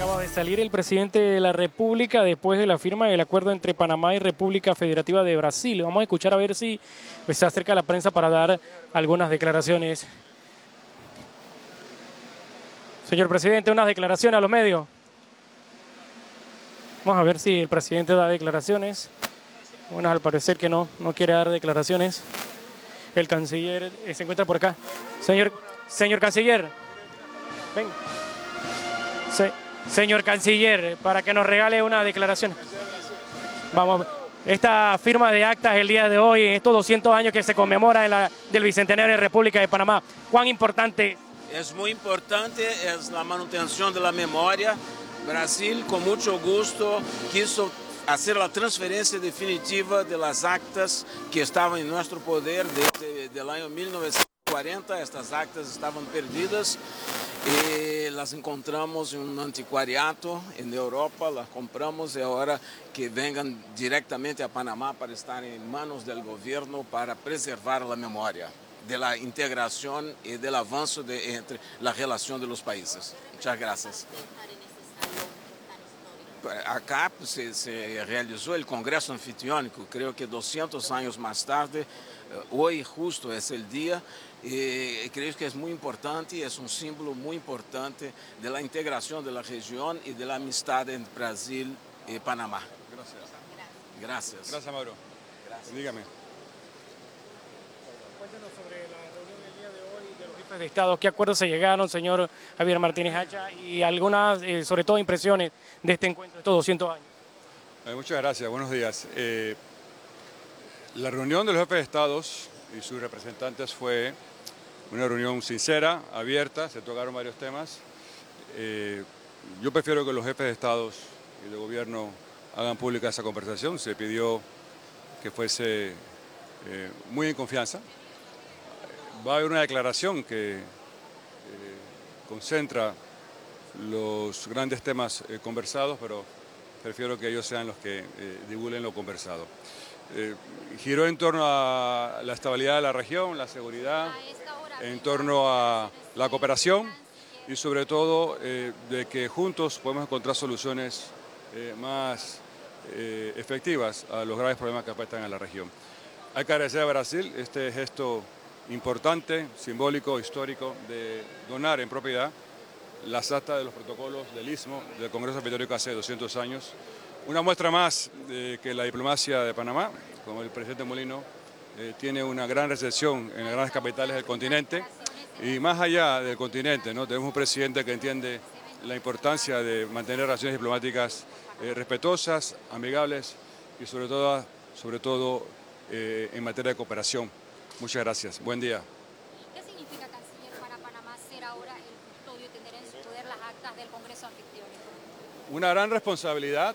Acaba de salir el presidente de la República después de la firma del acuerdo entre Panamá y República Federativa de Brasil. Vamos a escuchar a ver si se acerca a la prensa para dar algunas declaraciones. Señor presidente, unas declaraciones a los medios. Vamos a ver si el presidente da declaraciones. Bueno, al parecer que no quiere dar declaraciones. El canciller se encuentra por acá. Señor canciller, ven. Señor canciller, para que nos regale una declaración. Vamos, esta firma de actas el día de hoy, en estos 200 años que se conmemora del Bicentenario de República de Panamá, ¿cuán importante? Es muy importante, es la manutención de la memoria. Brasil, con mucho gusto, quiso hacer la transferencia definitiva de las actas que estaban en nuestro poder desde el año 1940. Estas actas estaban perdidas y las encontramos en un anticuariato en Europa, las compramos y ahora que vengan directamente a Panamá para estar en manos del gobierno para preservar la memoria de la integración y del avance entre la relación de los países. Muchas gracias. Acá se realizó el Congreso Anfitriónico, creo que 200 años más tarde, hoy justo es el día, y creo que es muy importante y es un símbolo muy importante de la integración de la región y de la amistad entre Brasil y Panamá. Gracias. Gracias. Gracias, Mauro. Gracias. Dígame. Cuéntanos sobre la reunión del día de hoy de los jefes de Estado. ¿Qué acuerdos se llegaron, señor Javier Martínez Hacha? Y algunas, sobre todo, impresiones de este encuentro, estos 200 años. Muchas gracias, buenos días. La reunión de los jefes de Estados y sus representantes fue una reunión sincera, abierta, se tocaron varios temas. Yo prefiero que los jefes de Estados y de gobierno hagan pública esa conversación. Se pidió que fuese muy en confianza. Va a haber una declaración que concentra los grandes temas conversados, pero prefiero que ellos sean los que divulguen lo conversado. Giró en torno a la estabilidad de la región, la seguridad, en torno a la cooperación y sobre todo de que juntos podemos encontrar soluciones más efectivas a los graves problemas que afectan a la región. Hay que agradecer a Brasil este gesto importante, simbólico, histórico, de donar en propiedad las actas de los protocolos del Istmo, del Congreso Anfitriónico hace 200 años. Una muestra más de que la diplomacia de Panamá, como el presidente Mulino, tiene una gran recepción en las grandes capitales del continente y más allá del continente, ¿no? Tenemos un presidente que entiende la importancia de mantener relaciones diplomáticas respetuosas, amigables y sobre todo en materia de cooperación. Muchas gracias. Buen día. ¿Qué significa, canciller, para Panamá ser ahora el custodio y tener en su poder las actas del Congreso Anfitriónico? Una gran responsabilidad,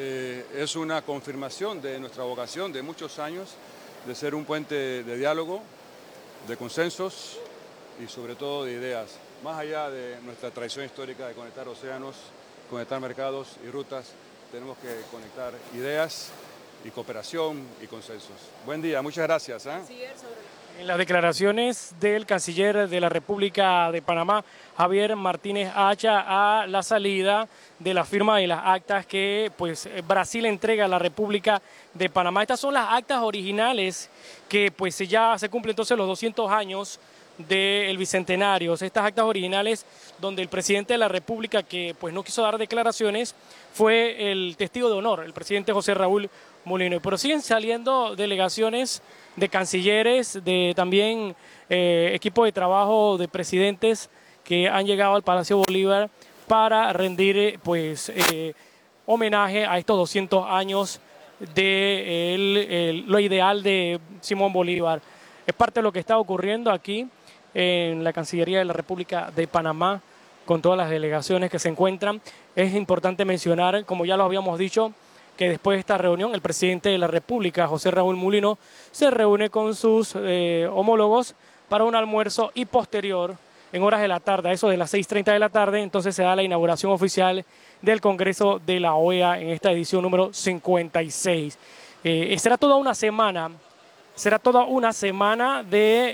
es una confirmación de nuestra vocación de muchos años de ser un puente de diálogo, de consensos y sobre todo de ideas. Más allá de nuestra tradición histórica de conectar océanos, conectar mercados y rutas, tenemos que conectar ideas y cooperación y consensos. Buen día, muchas gracias. En las declaraciones del canciller de la República de Panamá, Javier Martínez Hacha, a la salida de la firma de las actas que pues Brasil entrega a la República de Panamá. Estas son las actas originales que pues ya se cumplen entonces los 200 años del Bicentenario. Estas actas originales donde el presidente de la República, que pues no quiso dar declaraciones, fue el testigo de honor, el presidente José Raúl Mulino. Pero siguen saliendo delegaciones de cancilleres, de también equipo de trabajo de presidentes que han llegado al Palacio Bolívar para rendir homenaje a estos 200 años de lo ideal de Simón Bolívar. Es parte de lo que está ocurriendo aquí en la Cancillería de la República de Panamá con todas las delegaciones que se encuentran. Es importante mencionar, como ya lo habíamos dicho, que después de esta reunión el presidente de la República, José Raúl Mulino, se reúne con sus homólogos para un almuerzo y posterior, en horas de la tarde, a eso de las 6:30 de la tarde, entonces se da la inauguración oficial del Congreso de la OEA en esta edición número 56. Será toda una semana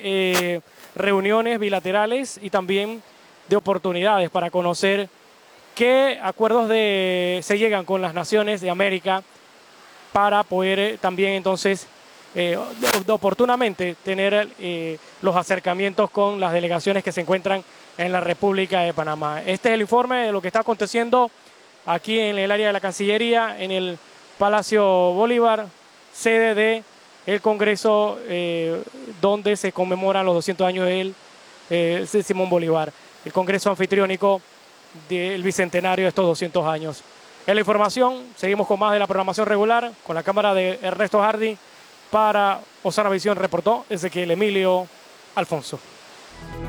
de reuniones bilaterales y también de oportunidades para conocer qué acuerdos se llegan con las naciones de América para poder también entonces oportunamente tener los acercamientos con las delegaciones que se encuentran en la República de Panamá. Este es el informe de lo que está aconteciendo aquí en el área de la Cancillería, en el Palacio Bolívar, sede del Congreso donde se conmemoran los 200 años de Simón Bolívar, el Congreso anfitriónico del bicentenario de estos 200 años. En la información, seguimos con más de la programación regular, con la cámara de Ernesto Hardy. Para Osana Visión reportó Ezequiel Emilio Alfonso.